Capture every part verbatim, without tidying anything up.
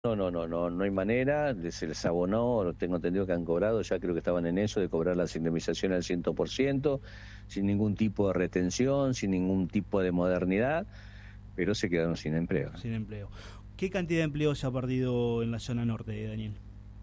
No, no, no, no, no hay manera, se les abonó, tengo entendido que han cobrado, ya creo que estaban en eso de cobrar las indemnizaciones al cien por ciento, sin ningún tipo de retención, sin ningún tipo de modernidad, pero se quedaron sin empleo. Sin empleo. ¿Qué cantidad de empleo se ha perdido en la zona norte, Daniel?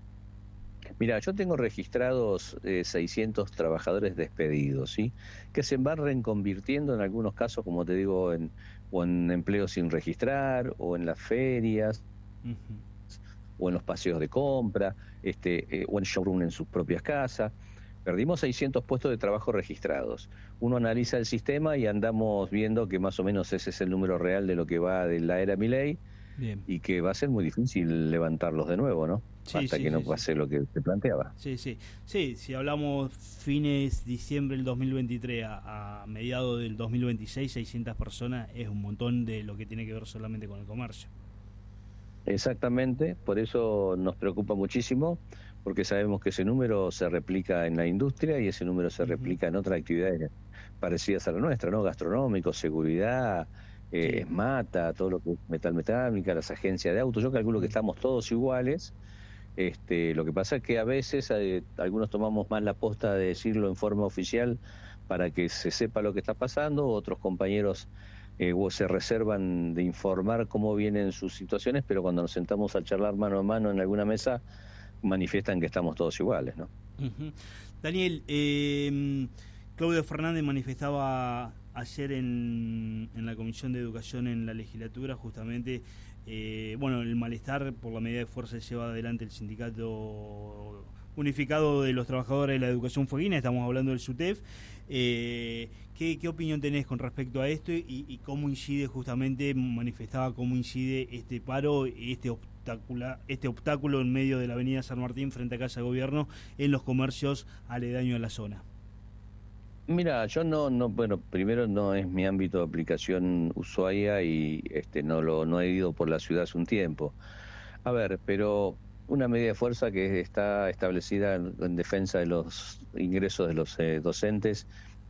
Mira, yo tengo registrados eh, seiscientos trabajadores despedidos, ¿sí? Que se van reconvirtiendo en algunos casos, como te digo, en, o en empleos sin registrar, o en las ferias, Uh-huh. o en los paseos de compra, este, eh, o en showroom en sus propias casas. Perdimos seiscientos puestos de trabajo registrados. Uno analiza el sistema y andamos viendo que más o menos ese es el número real de lo que va de la era Milei. Bien. Y que va a ser muy difícil levantarlos de nuevo, ¿no? Sí, Hasta sí, que no sí, pase sí. lo que se planteaba. Sí, sí. Sí, si hablamos fines diciembre del dos mil veintitrés a, a mediados del dos mil veintiséis, seiscientas personas es un montón de lo que tiene que ver solamente con el comercio. Exactamente, por eso nos preocupa muchísimo, porque sabemos que ese número se replica en la industria y ese número se Uh-huh. replica en otras actividades parecidas a la nuestra, ¿no? Gastronómico, seguridad, eh, Sí. esmata, todo lo que es metal mecánica, las agencias de autos. Yo calculo que estamos todos iguales. Este, lo que pasa es que a veces eh, algunos tomamos más la posta de decirlo en forma oficial para que se sepa lo que está pasando, otros compañeros eh, o se reservan de informar cómo vienen sus situaciones, pero cuando nos sentamos a charlar mano a mano en alguna mesa, manifiestan que estamos todos iguales, ¿no? Uh-huh. Daniel, eh, Claudio Fernández manifestaba ayer en, en la Comisión de Educación en la legislatura justamente eh, bueno, el malestar por la medida de fuerza que lleva adelante el sindicato unificado de los trabajadores de la educación fueguina, estamos hablando del SUTEF. Eh, ¿qué, ¿Qué opinión tenés con respecto a esto y, y cómo incide justamente, manifestaba cómo incide este paro, este obstáculo, este obstáculo en medio de la avenida San Martín frente a Casa de Gobierno en los comercios aledaños a la zona? Mira, yo no, no, bueno, primero no es mi ámbito de aplicación Ushuaia y este no lo no he ido por la ciudad hace un tiempo. A ver, pero una medida de fuerza que está establecida en, en defensa de los ingresos de los eh, docentes,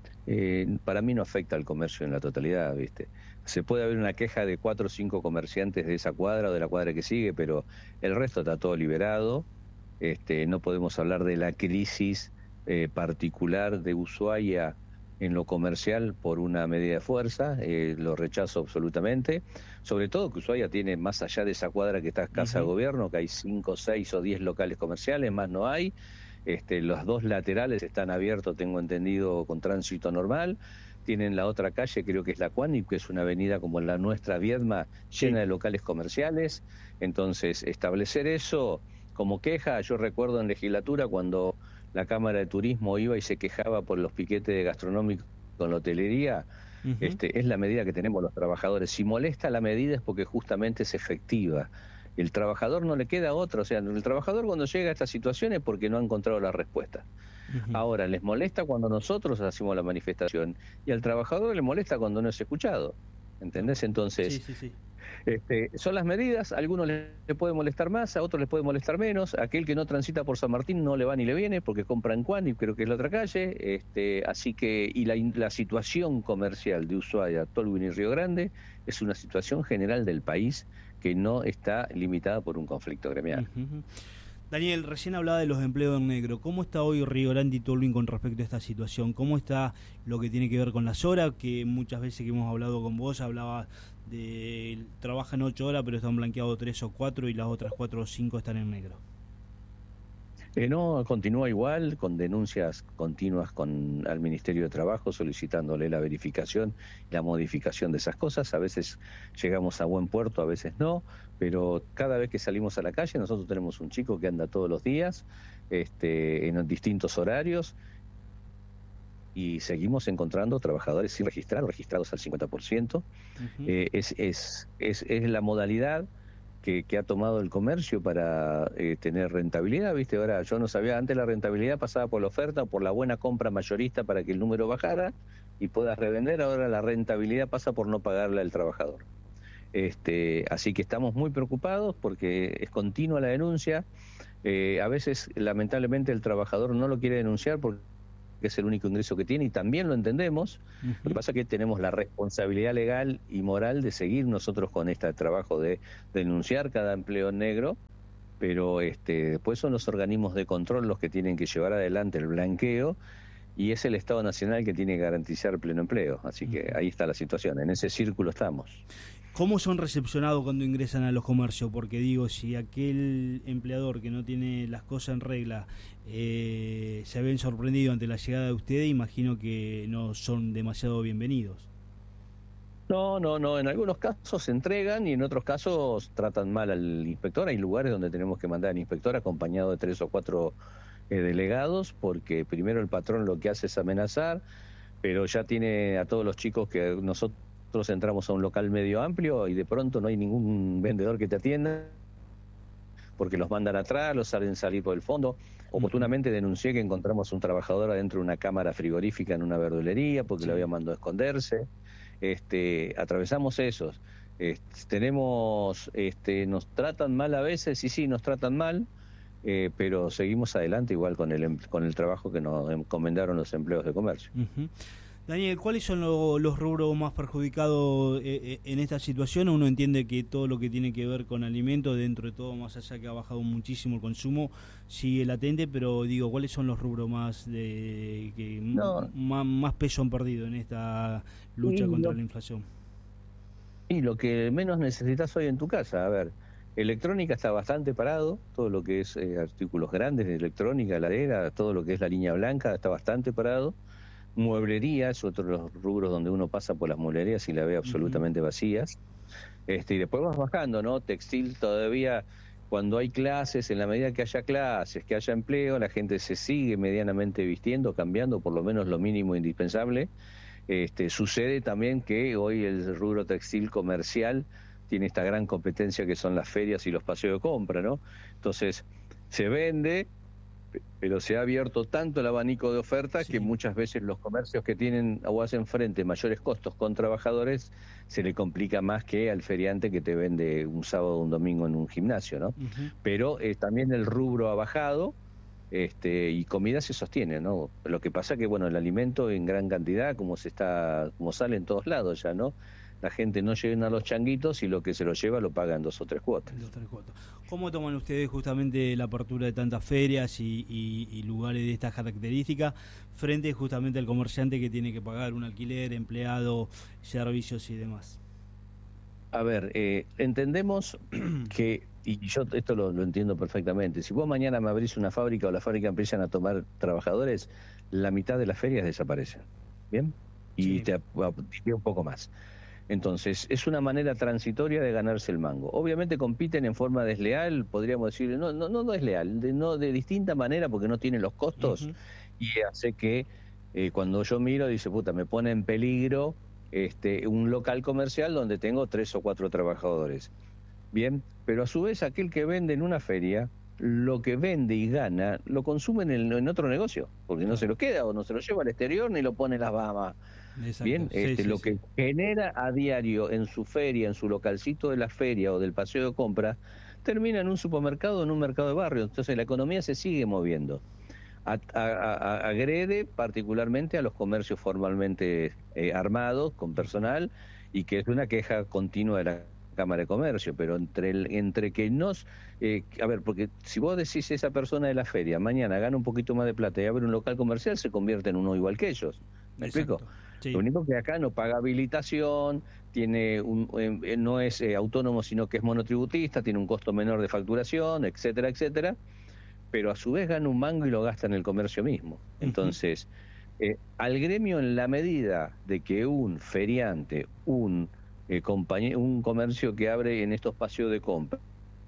eh, para mí no afecta al comercio en la totalidad, ¿viste? Se puede haber una queja de cuatro o cinco comerciantes de esa cuadra o de la cuadra que sigue, pero el resto está todo liberado. Este, no podemos hablar de la crisis Eh, particular de Ushuaia en lo comercial por una medida de fuerza, eh, lo rechazo absolutamente, sobre todo que Ushuaia tiene más allá de esa cuadra que está Casa de Uh-huh. Gobierno, que hay cinco, seis o diez locales comerciales, más no hay, este, los dos laterales están abiertos, tengo entendido, con tránsito normal, tienen la otra calle, creo que es la Cuánip, que es una avenida como la nuestra, Viedma, llena Sí. de locales comerciales. Entonces, establecer eso como queja, yo recuerdo en legislatura cuando la Cámara de Turismo iba y se quejaba por los piquetes gastronómicos con la hotelería, Uh-huh. este, es la medida que tenemos los trabajadores. Si molesta la medida es porque justamente es efectiva. El trabajador no le queda otra, o sea, el trabajador cuando llega a esta situación es porque no ha encontrado la respuesta. Uh-huh. Ahora, les molesta cuando nosotros hacemos la manifestación y al trabajador le molesta cuando no es escuchado, ¿entendés? Entonces, Sí, sí, sí. Este, son las medidas, a algunos les, les puede molestar más, a otros les puede molestar menos, aquel que no transita por San Martín no le va ni le viene porque compra en Juan y creo que es la otra calle, este, así que, y la, la situación comercial de Ushuaia, Tolwyn y Río Grande es una situación general del país que no está limitada por un conflicto gremial. Uh-huh. Daniel, recién hablaba de los empleos en negro. ¿Cómo está hoy Río Grande y Tolwyn con respecto a esta situación? ¿Cómo está lo que tiene que ver con las horas? Que muchas veces que hemos hablado con vos, hablaba de trabajan ocho horas, pero están blanqueados tres o cuatro y las otras cuatro o cinco están en negro. Eh, no, continúa igual, con denuncias continuas con al Ministerio de Trabajo solicitándole la verificación y la modificación de esas cosas. A veces llegamos a buen puerto, a veces no, pero cada vez que salimos a la calle nosotros tenemos un chico que anda todos los días, este, en distintos horarios, y seguimos encontrando trabajadores sin registrar, registrados al cincuenta por ciento. Uh-huh. Eh, es, es, es, es la modalidad Que, que ha tomado el comercio para eh, tener rentabilidad, ¿viste? Ahora, yo no sabía, antes la rentabilidad pasaba por la oferta, por la buena compra mayorista para que el número bajara y puedas revender, ahora la rentabilidad pasa por no pagarle al trabajador. Este, así que estamos muy preocupados porque es continua la denuncia, eh, a veces lamentablemente el trabajador no lo quiere denunciar porque que es el único ingreso que tiene, y también lo entendemos. Uh-huh. Lo que pasa es que tenemos la responsabilidad legal y moral de seguir nosotros con este trabajo de, de denunciar cada empleo negro, pero este, después son los organismos de control los que tienen que llevar adelante el blanqueo, y es el Estado Nacional que tiene que garantizar pleno empleo. Así que ahí está la situación, en ese círculo estamos. ¿Cómo son recepcionados cuando ingresan a los comercios? Porque digo, si aquel empleador que no tiene las cosas en regla eh, se ven sorprendido ante la llegada de ustedes, imagino que no son demasiado bienvenidos. No, no, no. En algunos casos se entregan y en otros casos tratan mal al inspector. Hay lugares donde tenemos que mandar al inspector acompañado de tres o cuatro Eh, delegados, porque primero el patrón lo que hace es amenazar, pero ya tiene a todos los chicos que nosotros entramos a un local medio amplio y de pronto no hay ningún vendedor que te atienda, porque los mandan atrás, los salen salir por el fondo. Oportunamente denuncié que encontramos un trabajador adentro de una cámara frigorífica en una verdulería porque sí. Lo había mandado a esconderse. Este, atravesamos esos. Este, tenemos, este, nos tratan mal a veces, sí, sí, nos tratan mal. Eh, pero seguimos adelante igual con el con el trabajo que nos encomendaron los empleos de comercio. Uh-huh. Daniel, ¿cuáles son lo, los rubros más perjudicados eh, en esta situación? Uno entiende que todo lo que tiene que ver con alimentos, dentro de todo, más allá que ha bajado muchísimo el consumo, sigue latente, pero digo, ¿cuáles son los rubros más de que no. más, más peso han perdido en esta lucha y contra lo, la inflación? Y lo que menos necesitas hoy en tu casa, a ver, electrónica está bastante parado, todo lo que es eh, artículos grandes de electrónica, heladera, todo lo que es la línea blanca está bastante parado. Mueblería es otro de los rubros donde uno pasa por las mueblerías y la ve absolutamente uh-huh. vacías. Este, y después vas bajando, ¿no? Textil todavía, cuando hay clases, en la medida que haya clases, que haya empleo, la gente se sigue medianamente vistiendo, cambiando por lo menos lo mínimo indispensable. Este, sucede también que hoy el rubro textil comercial tiene esta gran competencia que son las ferias y los paseos de compra, ¿no? Entonces, se vende, pero se ha abierto tanto el abanico de ofertas sí. que muchas veces los comercios que tienen o hacen frente mayores costos con trabajadores, se le complica más que al feriante que te vende un sábado o un domingo en un gimnasio, ¿no? Uh-huh. Pero eh, también el rubro ha bajado, este, y comida se sostiene, ¿no? Lo que pasa que, bueno, el alimento en gran cantidad, como se está, como sale en todos lados ya, ¿no? La gente no llena los changuitos y lo que se lo lleva lo pagan dos o tres cuotas. Dos, tres cuotas. ¿Cómo toman ustedes justamente la apertura de tantas ferias y, y, y lugares de estas características frente justamente al comerciante que tiene que pagar un alquiler, empleado, servicios y demás? A ver, eh, entendemos que, y yo esto lo, lo entiendo perfectamente, si vos mañana me abrís una fábrica o la fábrica empiezan a tomar trabajadores, la mitad de las ferias desaparecen, ¿bien? Y sí. te, te un poco más. Entonces, es una manera transitoria de ganarse el mango. Obviamente compiten en forma desleal, podríamos decir, no no no desleal, de, no de distinta manera porque no tienen los costos uh-huh. y hace que eh, cuando yo miro, dice, puta, me pone en peligro este un local comercial donde tengo tres o cuatro trabajadores. Bien, pero a su vez aquel que vende en una feria, lo que vende y gana, lo consume en, el, en otro negocio, porque no se lo queda o no se lo lleva al exterior ni lo pone en las Bahamas. Exacto. Bien, sí, este, sí, lo sí. que genera a diario en su feria, en su localcito de la feria o del paseo de compra, termina en un supermercado o en un mercado de barrio. Entonces la economía se sigue moviendo. A, a, a, agrede particularmente a los comercios formalmente eh, armados, con personal, y que es una queja continua de la Cámara de Comercio, pero entre el, entre que nos... Eh, a ver, porque si vos decís esa persona de la feria, mañana gana un poquito más de plata y abre un local comercial, se convierte en uno igual que ellos. ¿Me Exacto. explico? Sí. Lo único que acá no paga habilitación, tiene un, eh, no es eh, autónomo, sino que es monotributista, tiene un costo menor de facturación, etcétera, etcétera, pero a su vez gana un mango y lo gasta en el comercio mismo. Entonces, uh-huh. eh, al gremio, en la medida de que un feriante, un, eh, compañe- un comercio que abre en estos espacios de compra,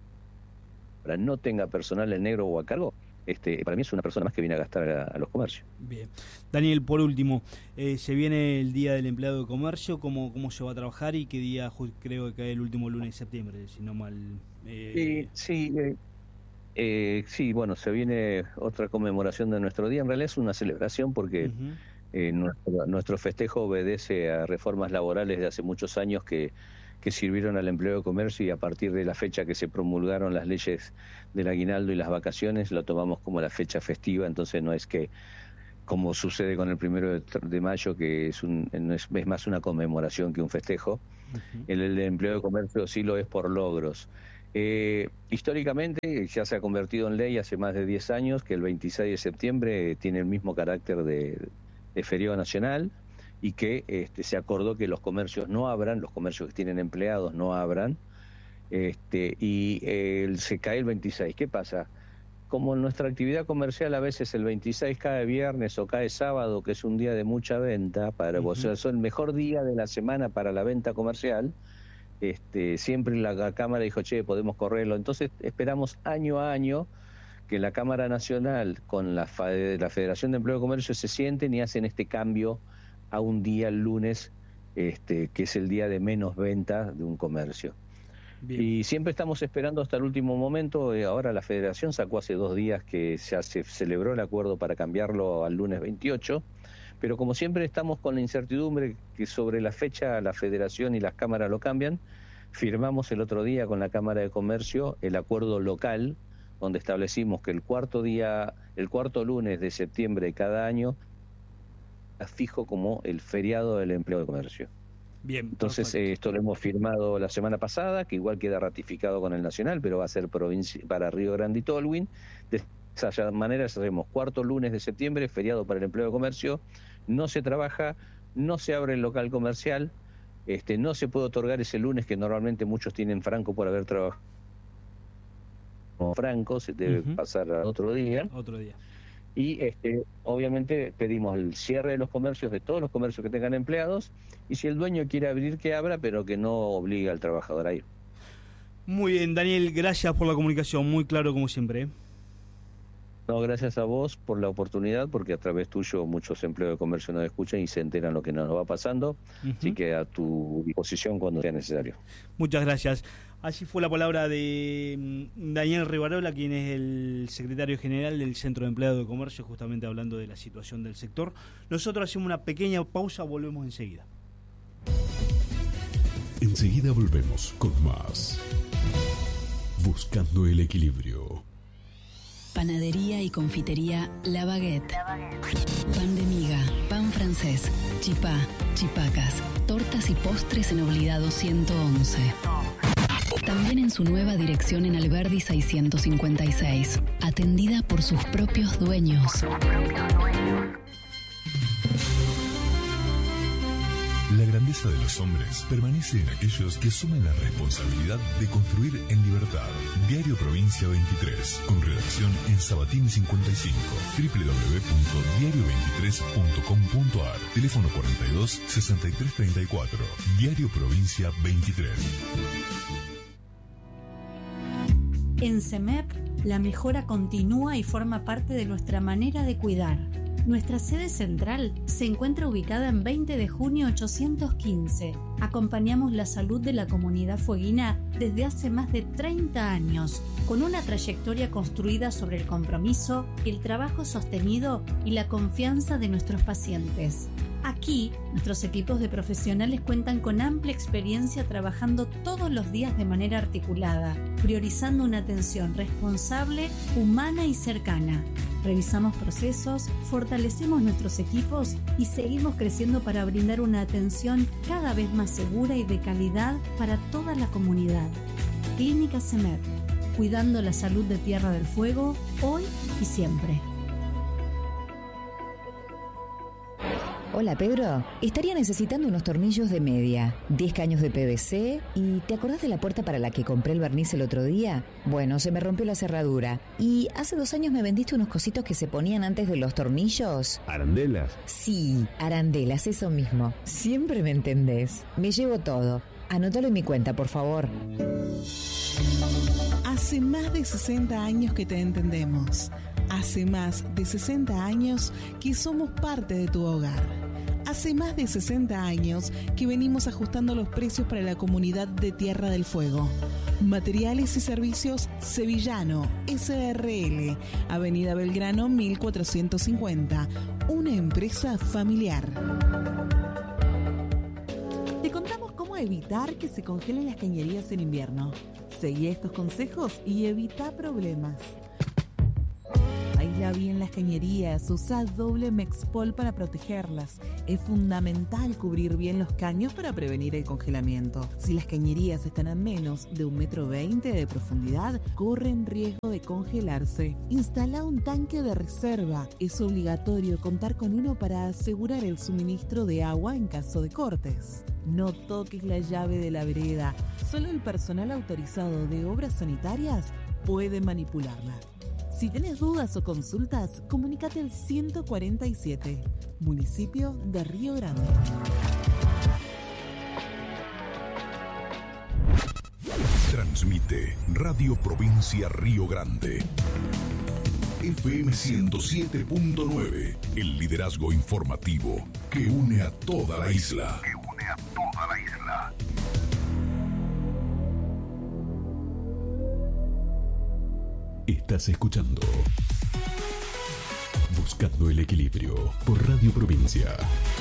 no tenga personal en negro o a cargo, Este, para mí es una persona más que viene a gastar a, a los comercios. Bien. Daniel, por último, eh, se viene el Día del Empleado de Comercio, ¿cómo, cómo se va a trabajar y qué día? Creo que cae el último lunes de septiembre, si no mal... Eh... Sí, sí, eh, eh, sí, bueno, se viene otra conmemoración de nuestro día, en realidad es una celebración porque uh-huh. eh, nuestro, nuestro festejo obedece a reformas laborales de hace muchos años que que sirvieron al empleo de comercio y a partir de la fecha que se promulgaron las leyes del aguinaldo y las vacaciones, lo tomamos como la fecha festiva, entonces no es que como sucede con el primero de, de mayo, que es, un, es, es más una conmemoración que un festejo. Uh-huh. El, el empleo de comercio sí lo es por logros. Eh, históricamente ya se ha convertido en ley hace más de diez años que el veintiséis de septiembre tiene el mismo carácter de, de feriado nacional, y que este, se acordó que los comercios no abran, los comercios que tienen empleados no abran, este, y eh, se cae el veintiséis. ¿Qué pasa? Como nuestra actividad comercial a veces el veintiséis cae viernes o cae sábado, que es un día de mucha venta, para, uh-huh. o sea, es el mejor día de la semana para la venta comercial, este, siempre la, la Cámara dijo, che, podemos correrlo. Entonces esperamos año a año que la Cámara Nacional con la, la Federación de Empleo de Comercio se sienten y hacen este cambio a un día, el lunes, este, que es el día de menos venta de un comercio. Bien. Y siempre estamos esperando hasta el último momento. Eh, ahora la Federación sacó hace dos días que ya se celebró el acuerdo para cambiarlo al lunes veintiocho, pero como siempre estamos con la incertidumbre que sobre la fecha la Federación y las cámaras lo cambian, firmamos el otro día con la Cámara de Comercio el acuerdo local, donde establecimos que el cuarto día, el cuarto lunes de septiembre de cada año fijo como el feriado del empleo de comercio. Bien, entonces eh, esto lo hemos firmado la semana pasada, que igual queda ratificado con el Nacional, pero va a ser provincia, para Río Grande y Tolwyn. De esa manera hacemos cuarto lunes de septiembre, feriado para el empleo de comercio, no se trabaja, no se abre el local comercial, este, no se puede otorgar ese lunes que normalmente muchos tienen franco por haber trabajado como franco, se debe uh-huh. pasar a otro día. Otro día. Y este, obviamente pedimos el cierre de los comercios, de todos los comercios que tengan empleados, y si el dueño quiere abrir, que abra, pero que no obligue al trabajador a ir. Muy bien, Daniel, gracias por la comunicación, muy claro como siempre. No, gracias a vos por la oportunidad, porque a través tuyo muchos empleados de comercio nos escuchan y se enteran lo que nos va pasando, uh-huh. así que a tu disposición cuando sea necesario. Muchas gracias. Así fue la palabra de Daniel Rivarola, quien es el secretario general del Centro de Empleados de Comercio, justamente hablando de la situación del sector. Nosotros hacemos una pequeña pausa, volvemos enseguida. Enseguida volvemos con más. Buscando el equilibrio. Panadería y confitería La Baguette. La Baguette. Pan de miga, pan francés, chipá, chipacas, tortas y postres en Obligado ciento once. También en su nueva dirección en Alberdi seiscientos cincuenta y seis, atendida por sus propios dueños. La grandeza de los hombres permanece en aquellos que asumen la responsabilidad de construir en libertad. Diario Provincia veintitrés, con redacción en Sabatini cincuenta y cinco, doble u doble u doble u punto diario veintitrés punto com punto a r, teléfono cuarenta y dos, sesenta y tres treinta y cuatro. Diario Provincia veintitrés. En CEMEP, la mejora continúa y forma parte de nuestra manera de cuidar. Nuestra sede central se encuentra ubicada en veinte de junio ochocientos quince. Acompañamos la salud de la comunidad fueguina desde hace más de treinta años, con una trayectoria construida sobre el compromiso, el trabajo sostenido y la confianza de nuestros pacientes. Aquí, nuestros equipos de profesionales cuentan con amplia experiencia trabajando todos los días de manera articulada, priorizando una atención responsable, humana y cercana. Revisamos procesos, fortalecemos nuestros equipos y seguimos creciendo para brindar una atención cada vez más segura y de calidad para toda la comunidad. Clínica CEMEP, cuidando la salud de Tierra del Fuego, hoy y siempre. Hola Pedro, estaría necesitando unos tornillos de media, diez caños de P V C y ¿te acordás de la puerta para la que compré el barniz el otro día? Bueno, se me rompió la cerradura y hace dos años me vendiste unos cositos que se ponían antes de los tornillos. ¿Arandelas? Sí, arandelas, eso mismo. Siempre me entendés. Me llevo todo. Anótalo en mi cuenta, por favor. Hace más de sesenta años que te entendemos. Hace más de sesenta años que somos parte de tu hogar. Hace más de sesenta años que venimos ajustando los precios para la comunidad de Tierra del Fuego. Materiales y servicios Sevillano, S R L, Avenida Belgrano mil cuatrocientos cincuenta, una empresa familiar. Te contamos cómo evitar que se congelen las cañerías en invierno. Seguí estos consejos y evita problemas. Aísla Aísla bien las cañerías, usa doble Mexpol para protegerlas. Es fundamental cubrir bien los caños para prevenir el congelamiento. Si las cañerías están a menos de un metro veinte de profundidad, corren riesgo de congelarse. Instala un tanque de reserva. Es obligatorio contar con uno para asegurar el suministro de agua en caso de cortes. No toques la llave de la vereda. Solo el personal autorizado de obras sanitarias puede manipularla. Si tenés dudas o consultas, comunícate al ciento cuarenta y siete, municipio de Río Grande. Transmite Radio Provincia Río Grande. F M ciento siete punto nueve, el liderazgo informativo que une a toda la isla. Que une a toda la isla. Estás escuchando Buscando el Equilibrio por Radio Provincia,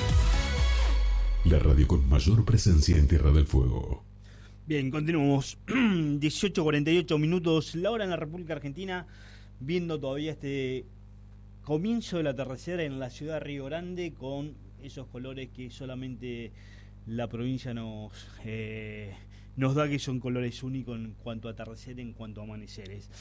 la radio con mayor presencia en Tierra del Fuego. Bien, continuamos. dieciocho cuarenta y ocho minutos, la hora en la República Argentina, viendo todavía este comienzo del atardecer en la ciudad de Río Grande con esos colores que solamente la provincia nos eh, nos da, que son colores únicos en cuanto a atardecer, en cuanto a amaneceres.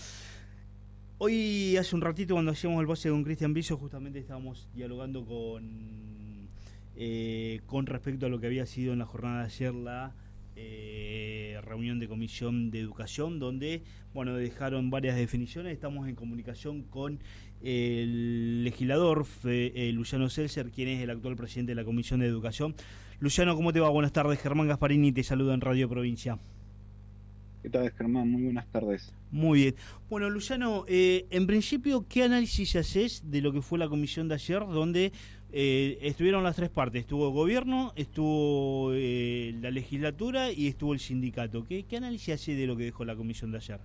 Hoy, hace un ratito, cuando hacíamos el pase con Cristian Viso, justamente estábamos dialogando con eh, con respecto a lo que había sido en la jornada de ayer la eh, reunión de Comisión de Educación, donde, bueno, dejaron varias definiciones. Estamos en comunicación con el legislador eh, Luciano Seltzer, quien es el actual presidente de la Comisión de Educación. Luciano, ¿cómo te va? Buenas tardes. Germán Gasparini te saluda en Radio Provincia. ¿Qué tal, Germán? Muy buenas tardes. Muy bien. Bueno, Luciano, eh, en principio, ¿qué análisis haces de lo que fue la comisión de ayer, donde eh, estuvieron las tres partes? Estuvo el gobierno, estuvo eh, la legislatura y estuvo el sindicato. ¿Qué, qué análisis haces de lo que dejó la comisión de ayer?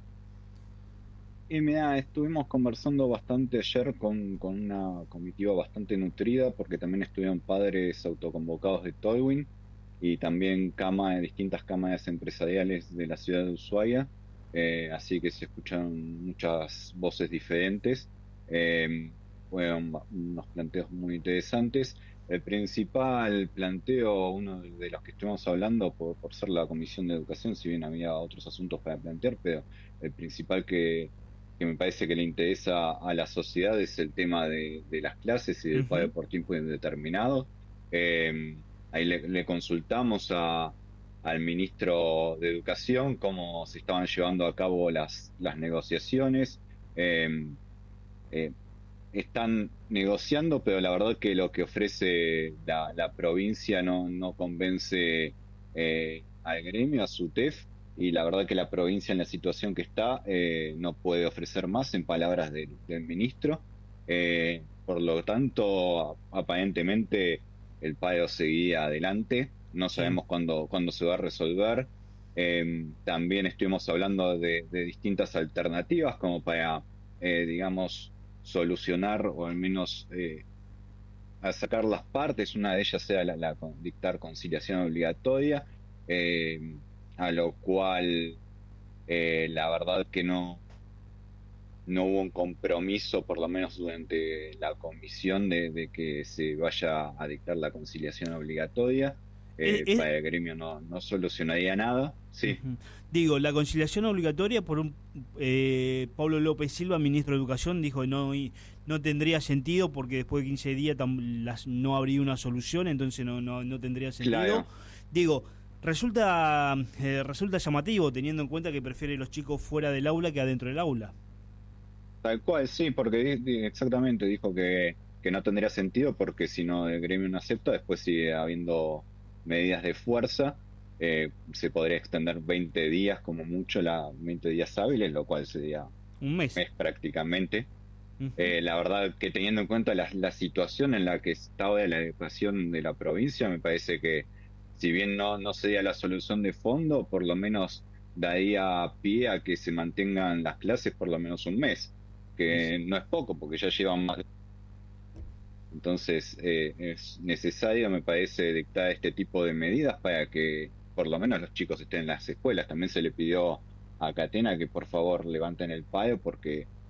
Y mira, estuvimos conversando bastante ayer con, con una comitiva bastante nutrida, porque también estuvieron padres autoconvocados de Tolwyn y también cama, distintas cámaras empresariales de la ciudad de Ushuaia, eh, así que se escucharon muchas voces diferentes. Eh, fueron unos planteos muy interesantes. El principal planteo, uno de los que estuvimos hablando por, por ser la Comisión de Educación, si bien había otros asuntos para plantear, pero el principal que, que me parece que le interesa a la sociedad es el tema de, de las clases y del uh-huh. pago por tiempo indeterminado. Eh, Ahí le, le consultamos a, al ministro de Educación cómo se estaban llevando a cabo las, las negociaciones. Eh, eh, están negociando, pero la verdad que lo que ofrece la, la provincia no, no convence eh, al gremio, a S U T E F, y la verdad que la provincia, en la situación que está, eh, no puede ofrecer más, en palabras de, del ministro. Eh, por lo tanto, aparentemente el paro seguía adelante, no sabemos cuándo, cuándo se va a resolver. Eh, también estuvimos hablando de, de distintas alternativas como para, eh, digamos, solucionar o al menos eh, a sacar las partes. Una de ellas sea la, la dictar conciliación obligatoria, eh, a lo cual eh, la verdad que no no hubo un compromiso, por lo menos durante la comisión, de, de que se vaya a dictar la conciliación obligatoria. Eh, eh, para el gremio no, no solucionaría nada. Sí. Uh-huh. Digo, la conciliación obligatoria, por un eh, Pablo López Silva, ministro de Educación, dijo que no, no tendría sentido porque después de quince días tam, las, no habría una solución, entonces no, no, no tendría sentido. Claro. Digo, resulta, eh, resulta llamativo, teniendo en cuenta que prefiere los chicos fuera del aula que adentro del aula. Tal cual, sí, porque exactamente dijo que, que no tendría sentido porque si no el gremio no acepta, después sigue habiendo medidas de fuerza. Eh, se podría extender veinte días como mucho, la veinte días hábiles, lo cual sería un mes, mes prácticamente. Uh-huh. Eh, la verdad que teniendo en cuenta la, la situación en la que estaba la educación de la provincia, me parece que si bien no, no sería la solución de fondo, por lo menos daría pie a que se mantengan las clases por lo menos un mes, que no es poco porque ya llevan más. Entonces eh, es necesario, me parece, dictar este tipo de medidas para que por lo menos los chicos estén en las escuelas. También se le pidió a Catena que por favor levanten el paro porque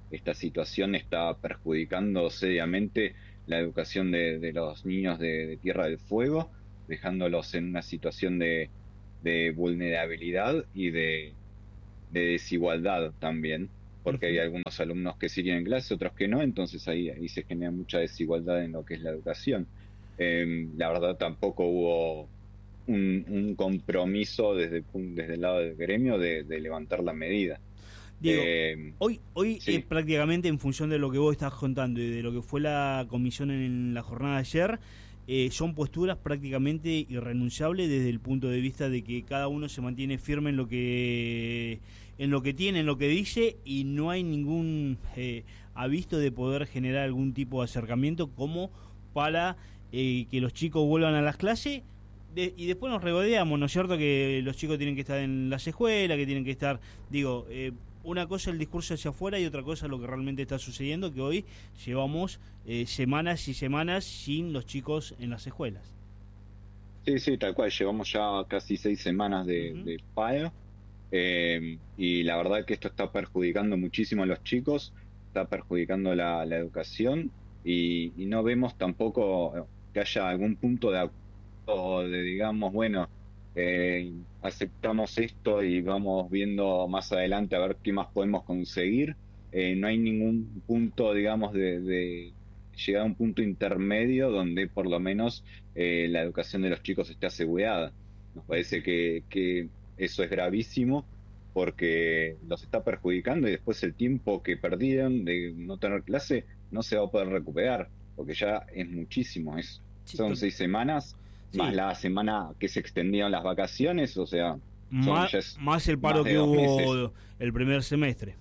esta situación está perjudicando seriamente la educación de, de los niños de, de Tierra del Fuego, dejándolos en una situación de, de vulnerabilidad y de, de desigualdad también, porque hay algunos alumnos que siguen en clase, otros que no, entonces ahí, ahí se genera mucha desigualdad en lo que es la educación. Eh, la verdad tampoco hubo un, un compromiso desde, desde el lado del gremio de, de levantar la medida. Diego, eh, hoy, hoy sí. eh, prácticamente en función de lo que vos estás contando y de lo que fue la comisión en la jornada de ayer, eh, son posturas prácticamente irrenunciables desde el punto de vista de que cada uno se mantiene firme en lo que en lo que tiene, en lo que dice, y no hay ningún eh, aviso de poder generar algún tipo de acercamiento como para eh, que los chicos vuelvan a las clases. De, y después nos regodeamos, ¿no es cierto?, que los chicos tienen que estar en las escuelas, que tienen que estar, digo, eh, una cosa el discurso hacia afuera y otra cosa lo que realmente está sucediendo, que hoy llevamos eh, semanas y semanas sin los chicos en las escuelas. Sí, sí, tal cual, llevamos ya casi seis semanas de, uh-huh. de paro, eh, y la verdad que esto está perjudicando muchísimo a los chicos, está perjudicando la, la educación, y, y no vemos tampoco que haya algún punto de o de digamos, bueno, eh, aceptamos esto y vamos viendo más adelante a ver qué más podemos conseguir. Eh, no hay ningún punto, digamos, de, de llegar a un punto intermedio donde por lo menos eh, la educación de los chicos esté asegurada. Nos parece que, que eso es gravísimo porque los está perjudicando, y después el tiempo que perdieron de no tener clase no se va a poder recuperar, porque ya es muchísimo, es, son seis semanas. Sí. Más la semana que se extendieron las vacaciones, o sea, más, más el paro más que hubo meses. El primer semestre.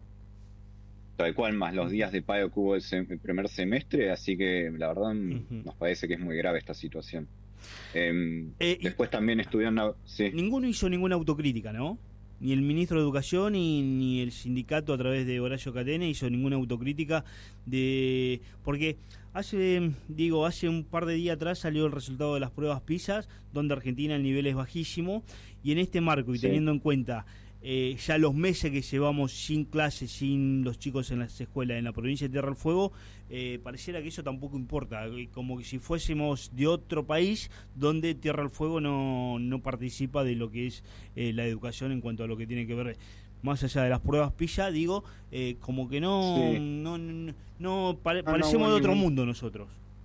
Tal cual, más los días de paro que hubo el, sem- el primer semestre, así que la verdad uh-huh. nos parece que es muy grave esta situación. Eh, eh, después también estuvieron... Sí. Ninguno hizo ninguna autocrítica, ¿no? Ni el ministro de Educación ni, ni el sindicato a través de Horacio Catena hizo ninguna autocrítica de... Porque hace, digo, hace un par de días atrás salió el resultado de las pruebas PISA, donde Argentina el nivel es bajísimo, y en este marco y sí. teniendo en cuenta eh, ya los meses que llevamos sin clases, sin los chicos en las escuelas en la provincia de Tierra del Fuego, eh, pareciera que eso tampoco importa, como que si fuésemos de otro país donde Tierra del Fuego no, no participa de lo que es eh, la educación en cuanto a lo que tiene que ver más allá de las pruebas PISA, digo, eh, como que no, sí. no, no, no pare, no, parecemos no de otro ningún... mundo nosotros.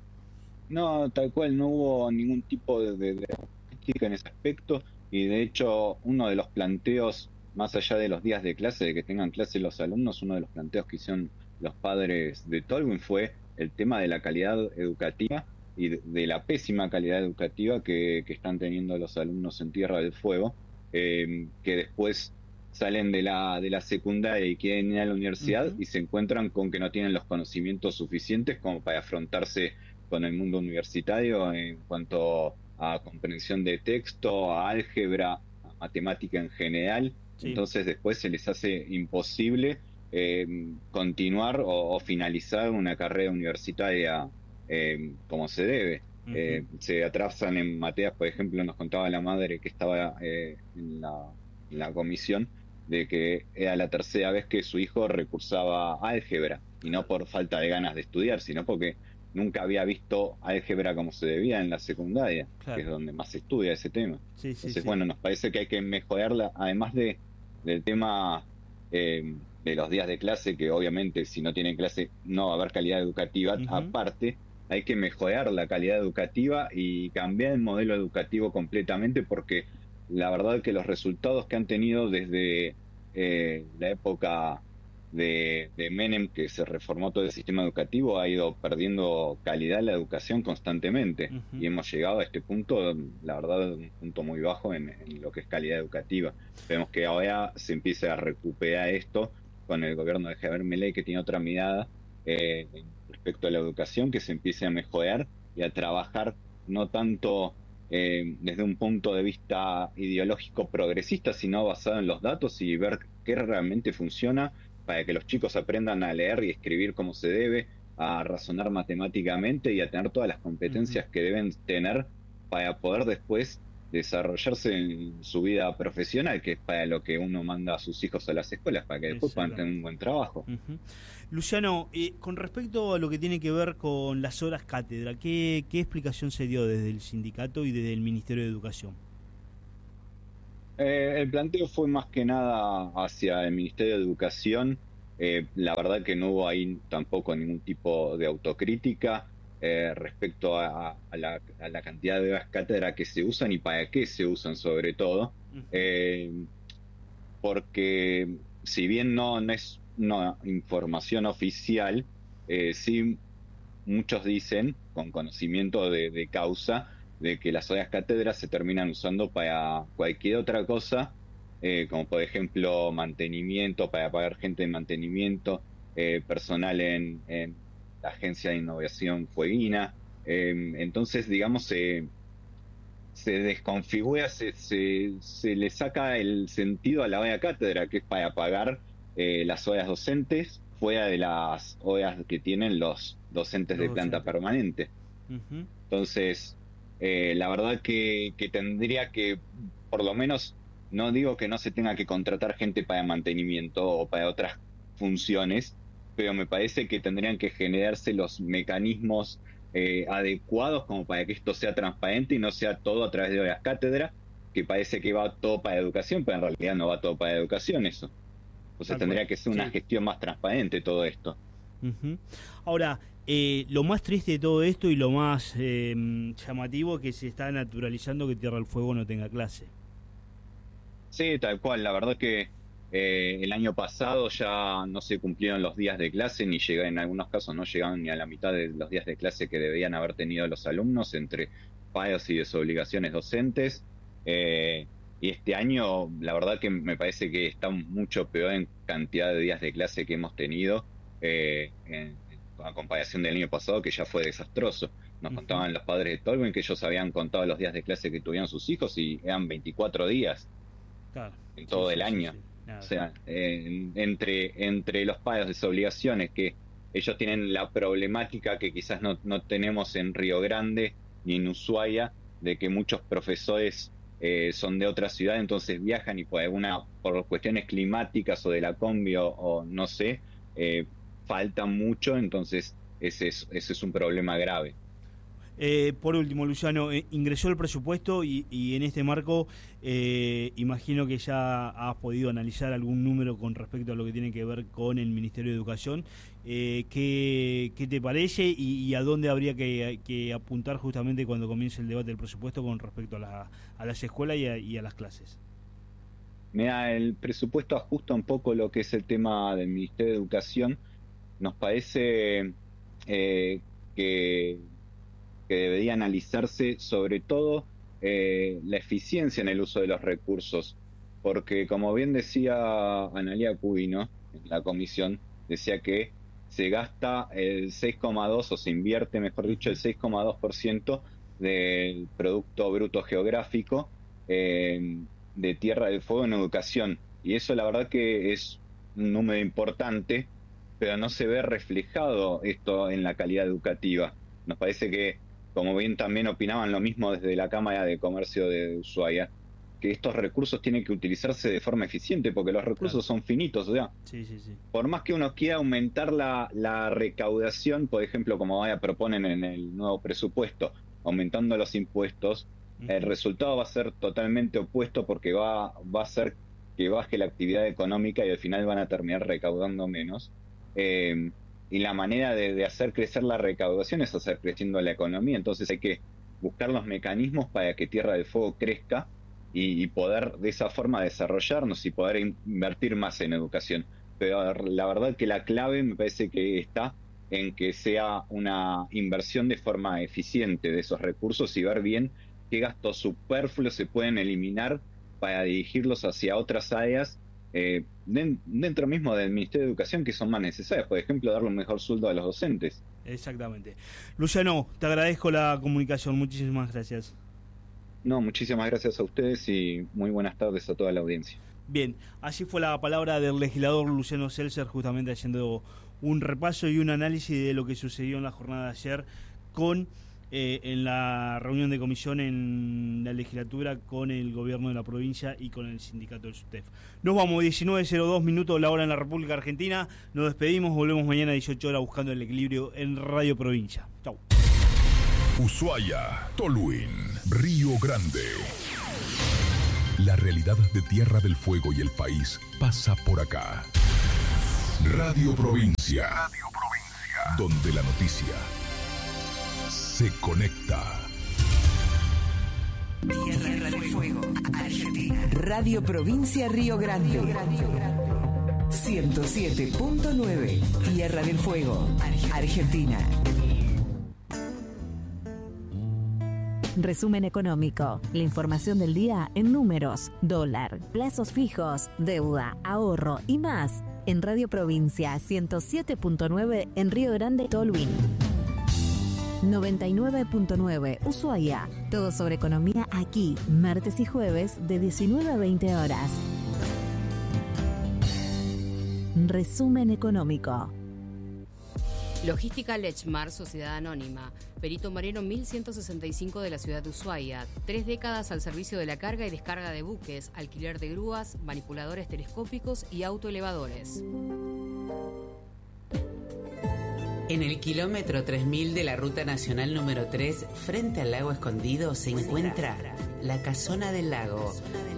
No, tal cual, no hubo ningún tipo de, de, de crítica en ese aspecto, y de hecho uno de los planteos, más allá de los días de clase, de que tengan clase los alumnos, uno de los planteos que hicieron los padres de Tolwyn fue el tema de la calidad educativa y de, de la pésima calidad educativa que, que están teniendo los alumnos en Tierra del Fuego, eh, que después salen de la de la secundaria y quieren ir a la universidad uh-huh. y se encuentran con que no tienen los conocimientos suficientes como para afrontarse con el mundo universitario en cuanto a comprensión de texto, a álgebra, a matemática en general. Sí. Entonces después se les hace imposible eh, continuar o, o finalizar una carrera universitaria eh, como se debe. Uh-huh. Eh, se atrasan en materias, por ejemplo, nos contaba la madre que estaba eh, en, la, en la comisión, de que era la tercera vez que su hijo recursaba álgebra, y no por falta de ganas de estudiar, sino porque nunca había visto álgebra como se debía en la secundaria, claro. que es donde más se estudia ese tema. Sí, Entonces, sí, sí. bueno, nos parece que hay que mejorarla, además de del tema eh, de los días de clase, que obviamente si no tienen clase no va a haber calidad educativa, uh-huh. aparte hay que mejorar la calidad educativa y cambiar el modelo educativo completamente, porque la verdad que los resultados que han tenido desde eh, la época de, de Menem, que se reformó todo el sistema educativo, ha ido perdiendo calidad la educación constantemente, uh-huh. y hemos llegado a este punto, la verdad, un punto muy bajo en, en lo que es calidad educativa. Vemos que ahora se empieza a recuperar esto con el gobierno de Javier Milei, que tiene otra mirada eh, respecto a la educación, que se empiece a mejorar y a trabajar no tanto eh, desde un punto de vista ideológico progresista, sino basado en los datos y ver qué realmente funciona, para que los chicos aprendan a leer y escribir como se debe, a razonar matemáticamente y a tener todas las competencias uh-huh. que deben tener para poder después desarrollarse en su vida profesional, que es para lo que uno manda a sus hijos a las escuelas, para que después puedan tener un buen trabajo. Uh-huh. Luciano, eh, con respecto a lo que tiene que ver con las horas cátedra, ¿qué, qué explicación se dio desde el sindicato y desde el Ministerio de Educación? Eh, el planteo fue más que nada hacia el Ministerio de Educación. Eh, la verdad que no hubo ahí tampoco ningún tipo de autocrítica eh, respecto a, a, la, a la cantidad de horas cátedra que se usan y para qué se usan sobre todo. Uh-huh. Eh, porque si bien no, no es una información oficial, eh, sí muchos dicen, con conocimiento de, de causa, de que las horas cátedra se terminan usando para cualquier otra cosa, eh, como por ejemplo mantenimiento, para pagar gente de mantenimiento, eh, personal en, en la Agencia de Innovación Fueguina. Eh, entonces, digamos, se, se desconfigura, se, se, se le saca el sentido a la hora cátedra, que es para pagar eh, las horas docentes fuera de las horas que tienen los docentes de planta permanente. Uh-huh. Entonces, Eh, la verdad que, que tendría que, por lo menos, no digo que no se tenga que contratar gente para mantenimiento o para otras funciones, pero me parece que tendrían que generarse los mecanismos eh, adecuados como para que esto sea transparente y no sea todo a través de horas cátedra, que parece que va todo para educación, pero en realidad no va todo para educación eso. Entonces tendría que ser una sí. gestión más transparente todo esto. Uh-huh. Ahora, eh, lo más triste de todo esto y lo más eh, llamativo es que se está naturalizando que Tierra del Fuego no tenga clase. Sí, tal cual. La verdad que eh, el año pasado ya no se cumplieron los días de clase, ni llegaron, en algunos casos no llegaban ni a la mitad de los días de clase que debían haber tenido los alumnos entre paros y desobligaciones docentes. Eh, y este año, la verdad que me parece que está mucho peor en cantidad de días de clase que hemos tenido. Eh, en, a comparación del año pasado, que ya fue desastroso. Nos uh-huh. contaban los padres de Tolwyn que ellos habían contado los días de clase que tuvieron sus hijos y eran veinticuatro días claro. en todo sí, el sí, año. Sí, sí. O sea, eh, entre, entre los padres, desobligaciones, que ellos tienen la problemática que quizás no, no tenemos en Río Grande ni en Ushuaia, de que muchos profesores eh, son de otra ciudad, entonces viajan y por alguna, por cuestiones climáticas o de la combi o, o no sé, eh, falta mucho, entonces ese es, ese es un problema grave. Eh, por último, Luciano, eh, ingresó el presupuesto y, y en este marco eh, imagino que ya has podido analizar algún número con respecto a lo que tiene que ver con el Ministerio de Educación. Eh, ¿qué, ¿Qué te parece y, y a dónde habría que, que apuntar justamente cuando comience el debate del presupuesto con respecto a, la, a las escuelas y a, y a las clases? Mira, el presupuesto ajusta un poco lo que es el tema del Ministerio de Educación. Nos parece eh, que, que debería analizarse sobre todo eh, la eficiencia en el uso de los recursos, porque como bien decía Analía Cubino en la comisión, decía que se gasta el seis coma dos o se invierte, mejor dicho, el seis coma dos por ciento del Producto Bruto Geográfico eh, de Tierra del Fuego en educación, y eso la verdad que es un número importante, pero no se ve reflejado esto en la calidad educativa. Nos parece que, como bien también opinaban lo mismo desde la Cámara de Comercio de Ushuaia, que estos recursos tienen que utilizarse de forma eficiente, porque los recursos claro. son finitos, o sea, sí, sí, sí. por más que uno quiera aumentar la, la recaudación, por ejemplo, como vaya proponen en el nuevo presupuesto, aumentando los impuestos, uh-huh. el resultado va a ser totalmente opuesto, porque va, va a ser que baje la actividad económica y al final van a terminar recaudando menos. Eh, y la manera de, de hacer crecer la recaudación es hacer creciendo la economía, entonces hay que buscar los mecanismos para que Tierra del Fuego crezca y, y poder de esa forma desarrollarnos y poder invertir más en educación. Pero la verdad que la clave me parece que está en que sea una inversión de forma eficiente de esos recursos y ver bien qué gastos superfluos se pueden eliminar para dirigirlos hacia otras áreas Eh, dentro mismo del Ministerio de Educación que son más necesarias, por ejemplo, darle un mejor sueldo a los docentes. Exactamente. Luciano, te agradezco la comunicación, muchísimas gracias. No, muchísimas gracias a ustedes y muy buenas tardes a toda la audiencia. Bien, así fue la palabra del legislador Luciano Seltzer, justamente haciendo un repaso y un análisis de lo que sucedió en la jornada de ayer con eh, en la reunión de comisión en la legislatura con el gobierno de la provincia y con el sindicato del SUTEF. Nos vamos, diecinueve cero dos minutos la hora en la República Argentina. Nos despedimos, volvemos mañana a dieciocho horas buscando el equilibrio en Radio Provincia. Chau. Ushuaia, Tolwyn, Río Grande. La realidad de Tierra del Fuego y el país pasa por acá. Radio Provincia. Radio Provincia. Donde la noticia se conecta. Tierra del Fuego, Argentina. Radio Provincia Río Grande. ciento siete punto nueve. Tierra del Fuego, Argentina. Resumen económico. La información del día en números, dólar, plazos fijos, deuda, ahorro y más. En Radio Provincia ciento siete punto nueve en Río Grande, Tolwyn. noventa y nueve punto nueve Ushuaia. Todo sobre economía aquí, martes y jueves de diecinueve a veinte horas. Resumen económico. Logística Lechmar, Sociedad Anónima. Perito Marino mil ciento sesenta y cinco de la ciudad de Ushuaia. Tres décadas al servicio de la carga y descarga de buques, alquiler de grúas, manipuladores telescópicos y autoelevadores. En el kilómetro tres mil de la Ruta Nacional número tres, frente al lago Escondido, se encuentra La Casona del Lago.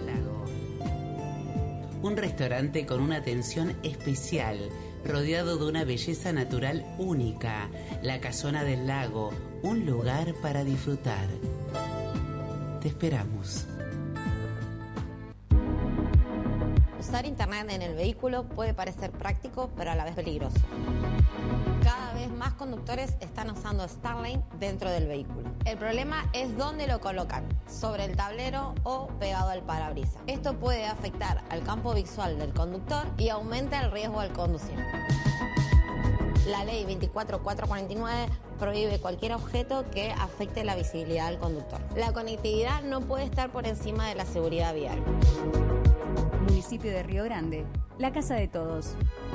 Un restaurante con una atención especial, rodeado de una belleza natural única. La Casona del Lago, un lugar para disfrutar. Te esperamos. Usar internet en el vehículo puede parecer práctico, pero a la vez peligroso. Cada vez más conductores están usando Starlink dentro del vehículo. El problema es dónde lo colocan, sobre el tablero o pegado al parabrisas. Esto puede afectar al campo visual del conductor y aumenta el riesgo al conducir. La ley veinticuatro mil cuatrocientos cuarenta y nueve prohíbe cualquier objeto que afecte la visibilidad del conductor. La conectividad no puede estar por encima de la seguridad vial. Municipio de Río Grande, la casa de todos.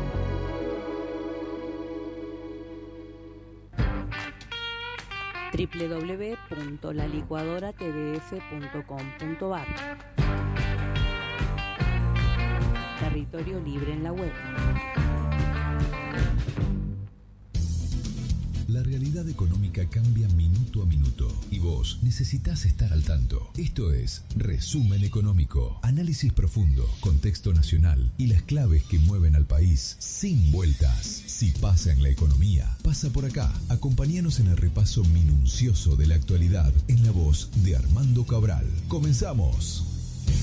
doble u doble u doble u punto la licuadora t v f punto com punto a r. Territorio libre en la web. La realidad económica cambia minuto a minuto y vos necesitas estar al tanto. Esto es Resumen Económico, análisis profundo, contexto nacional y las claves que mueven al país sin vueltas. Si pasa en la economía, pasa por acá. Acompáñanos en el repaso minucioso de la actualidad en la voz de Armando Cabral. ¡Comenzamos!